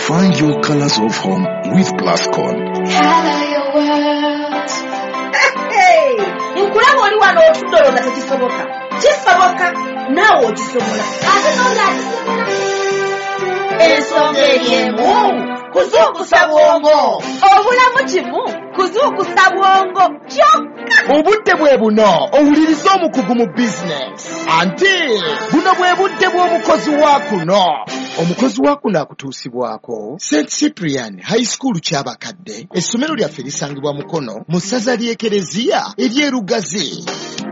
Find your colors of home with Plascon. Color your world. Hey! Nkulaba oli wano otudde nga tekisoboka. Kisoboka naawe okisobola. Ate n'ongakisobola. Ensonga erimu kuzuukusa bwongo. Obulamu kimu kuzuukusa bwongo kyokka. Obudde bwe buno owuliriza omukugu mu bizinesi. Anti buno bwe budde bw'omukozi wa kuno. Omukozi wa kuno akutuusibwako St. Cyprian High School ky'abakadde. Essomero lyaffe lisangibwa Mukono mu ssaza ly'Ekereziya ery'Erugazi.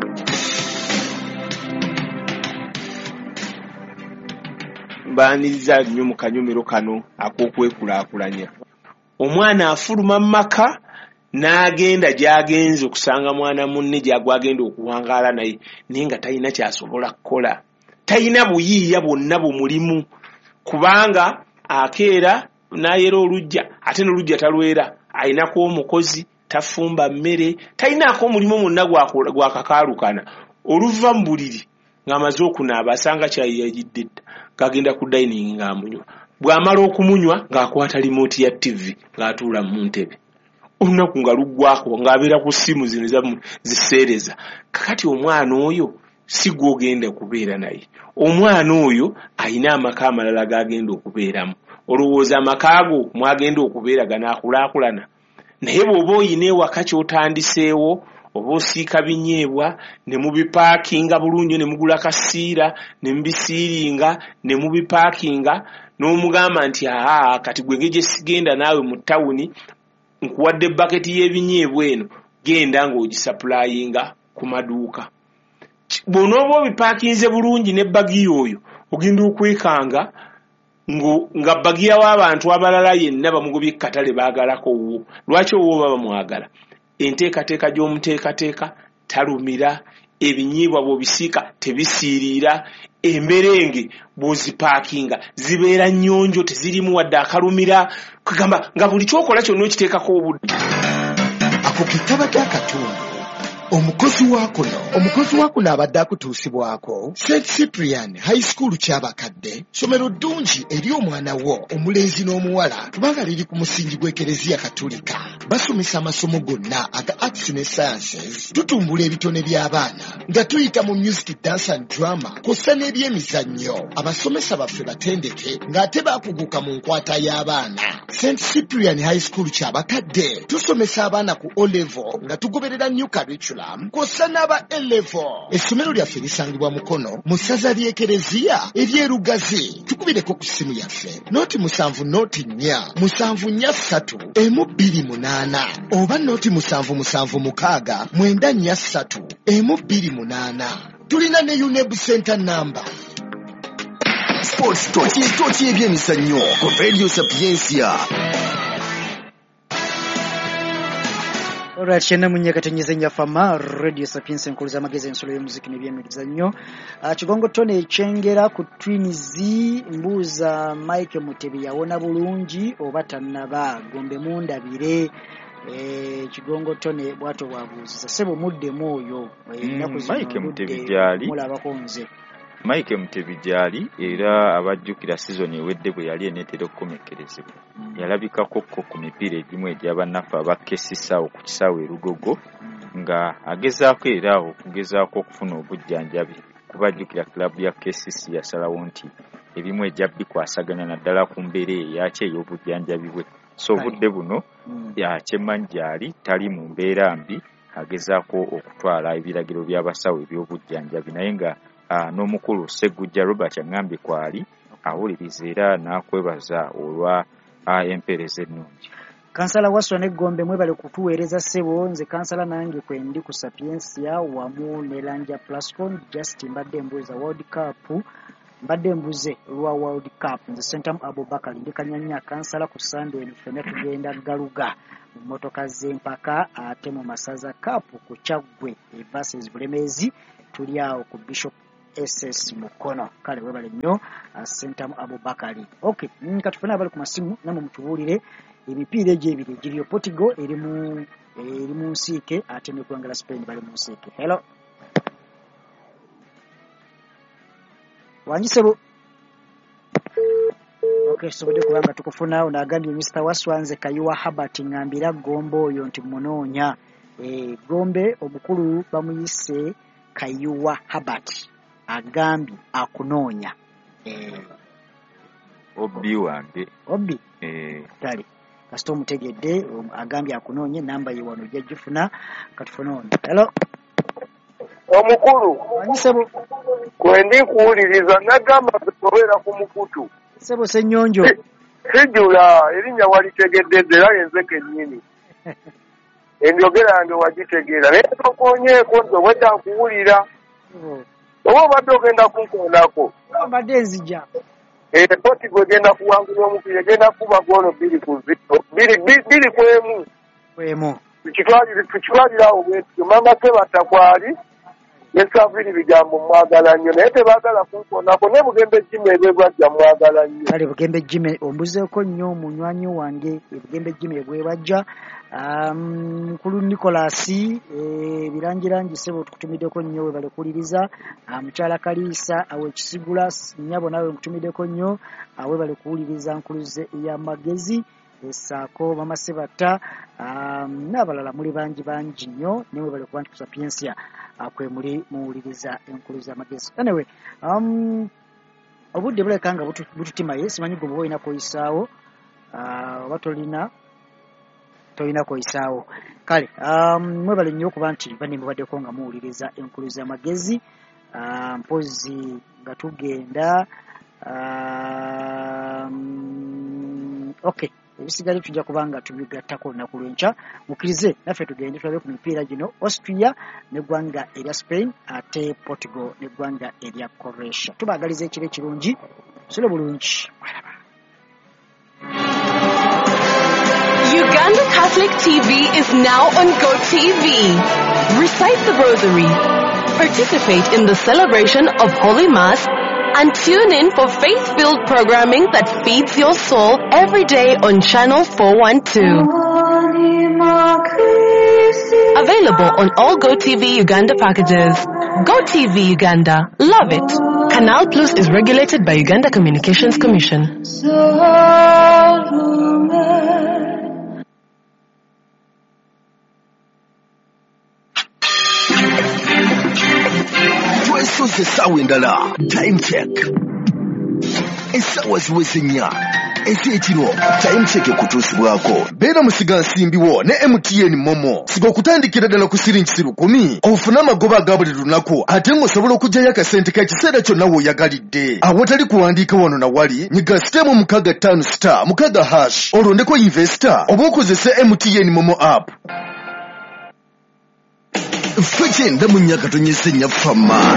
Mbaaniriza nnyo mu kanyomero kano ak'okwekulaakulanya. Omwana afuluma mu maka n'agenda gy'agenze okusanga mwana munne gy'agwagenda okuwangaala naye nga talina ky'asobola kukola. Talina buyiiya bwonna bumulimu kubanga akeera n'ayera olujja ate n'olujja talwera. Ayinako omukozi tafumba mmere talinaako omulimu mwonna gwakakaalukana. Oluva mu buliri ng'amaze okunaaba asanga kyayiyagidde dda ng'agenda ku dining ng'amunywa. Bw'amala okumunywa ng'akwata remote ya TV ng'atuula mu ntebe. Olunaku nga luggwako ng'abeera ku ssimu zino ziseereza. Kakati omwana oyo si gw'ogenda kubeera naye. Omwana oyo ayina amaka amalala g'agenda okubeeramu. Olowooza amaka ago mwagenda okubeera ganaakulaakulana. Naye bw'oba oyina ewaka ky'otandiseewo oba osiika binyeebwa ne mubipaakinga bulungi ne mugula kasiira ne mubisiiringa ne mubipaakinga n'omugamba nti kati gwe gye sigenda naawe mu tawuni nkuwadde baketi y'ebinyeebwa eno genda ng'ogisaplayinga ku maduuka. Bw'onooba obipaakinze bulungi ne bagi oyo ogenda okwekanga nga bagi w'abantu abalala yenna bamugobye katale baagalako wo. Lwaki owo baba bamwagala? Enteekateeka gy'omuteekateeka talumira, ebinyeebwa bw'obisiika tebisiiriira, emberenge bw'ozipaakinga zibeera nnyonjo tezirimu wadde akalumira. Kugamba nga buli kyokola kyonna okiteekako obudde. Ako kitaba ky'akatundu. Omukozi wa kuno abadde akutuusibwako St. Cyprian High School ky'abakadde. Somero ddungi eri omwana wo omulenzi n'omuwala kubanga liri ku musingi gw'Ekereziya Katolika. Basomesa amasomo gonna aga arts ne sciences. Tutumbula ebitone by'abaana nga tuyita mu music, dance and drama kw'ossa n'ebyemizannyo. Abasomesa baffe batendeke ng'ate baakuguka mu nkwata y'abaana. St. Cyprian High School ky'abakadde tusomesa abaana ku O-level nga tugoberera new curriculum kw'ossa n'aba A-level. Essomero lyaffe lisangibwa Mukono mu ssaza ly'Ekereziya ery'Erugazi. Tukubireko ku ssimu yaffe nooti 77443 oba nooti 7769443. Tulina ne UNEB Center number. Sports Talk ebyemizannyo ku Radio Sapiencia. Alright, shena munyakatenyeza nyafama Radio Sapiens enkuluza amagezi ensolo y'omuziki n'ebyemizannyo. Kigongo Tone ekyengera ku Twins mbuuza Mike Mutebi yawona bulungi oba tannaba gombe mundabire. Kigongo Tone bwato bwabuuziza sebo mudde moyo Mike Mutebi gyali mulabako nze. Mike Mutebi gyali era abajjukira season ewedde bwe yali enetera okukomekerezebwa. Yalabikako ku mipiira egimu egy'abannafu abakesisaawo ku kisaawe Erugogo nga agezaako era okugezaako okufuna obujjanjabi kubajjukira kilabu ya KCC yasalawo nti ebimu ejja bikwasaganya naddala ku mbeera eyaki ey'obujjanjabi bwe. So obudde buno yakyemanyi gyali tali mu mbeera mbi agezaako okutwala ebiragiro by'abasawo eby'obujjanjabi naye nga n'omukulu Segujja Robert yangambye kwali awuliriza era n'akwebaza olwa empeereza ennungi. Kansala Waswa ne Gombe mwebale kutuweereza ssebo nze kansala nange kwe ndi ku Sapiensia wamu ne Lanja Plascon just mbadde mbuuza World Cup mbadde mbuze lwa World Cup nze Sentam Abubakar ndi Kanyanya kansala ku Sunday ffenna tugenda Galuga mu mmotoka z'empaka ate mu Masaza Cup ku Kyaggwe versus Bulemeezi tuli awo ku Bishop SS Mukono. Kale webale nnyo Sentam Abubakar. Okay, katufuna abali ku masimu namwe mutubuulire emipiira egy'ebiri egiriyo Portugal eri mu nsiike ate ne kwangala Spain bali mu nsiike. Hello. Wanyisebo. Okay, sobode kubanga tukufuna unagambye Mr. Waswanze Kayuwa Habert ngambira Gombe oyo nti munoonya. Gombe omukulu bamuyise Kayuwa Habert agambye akunoonya. Obi wange. Obi. Kale. Kasito mutegedde agambye akunoonye namba ye wano jjajjufuna katufuna ono. Hello. Omukulu. Wanyisebo. Kwendi kuwuliriza nagamba kubeera ku mukutu. Sebo Ssenyonjo. Sijula erinnya walitegedde era yenze kennyini. Enjogera yange wagitegeera. Naye tokonyeeko nze wedda nkuwulira. Oba obadde ogenda kunkoonako. Mbadde nzija. Poti gwegenda kuwangula omupiira egenda kuba goolo 2-0. 2-1. Tukitwalirawo bwetyo. Mama Sebata kwali yesaviri bigambo mwagala nnyo naye tebaagala kunkoonako ne Bugembe Jimmy ebwebwajja mwagala nnyo. Kale Bugembe Jimmy ombuzeeko nnyo munywanyi wange Bugembe Jimmy ebwebwajja. Mukulu Nicholas birangirangi sebo tukutumiddeko nnyo we bali kuwuliriza. Mukyala Kaliisa awe Kisigula nnyabo nawe nkutumiddeko nnyo awe bali kuwuliriza nkuluze ey'amagezi esaako Mama Sebata n'abalala muli bangi nnyo niwe bali kuba nti ku Sapiensia kwe muli muwuliriza enkuluze amagezi. Anyway, obudde buleka nga bututimaye simanyi gwe bwe olina kuyisaawo oba tolina kuyisaawo. Kale mwebale nnyo okuba nti banne mubaddeko nga muwuliriza enkuluze amagezi mpozi nga tugenda okay ebisigali tujja kubanga tubigattako olunaku lw'enkya mukkirize naffe tugende tulabe ku mipiira gino Austria n'eggwanga erya Spain ate Portugal n'eggwanga erya Croatia. Tubaagaliza ekiro ekirungi musole bulungi. Uganda Catholic TV is now on GoTV. Recite the Rosary, participate in the celebration of Holy Mass, and tune in for faith-filled programming that feeds your soul every day on Channel 412. Available on all GoTV Uganda packages. GoTV Uganda. Love it. Canal Plus is regulated by Uganda Communications Commission. Twesoze essaawa endala time check essaawa ziweze 4 ez'ekiro time check ekutuusibwako. Beera musiga nsimbiwo ne MTN Momo siga okutandikira ddala ku siringi 10 ofune amagoba aga buli lunaku ate ng'osobola okuggyayo akasente k'ekiseera kyonna w'oyagalidde. Awatali kuwandiika wano na wali nyiga sitemu 65*6 olondeko investor oba okozese MTN Momo app. Ffe kyenda mu nnyaka tonyese nnyafama.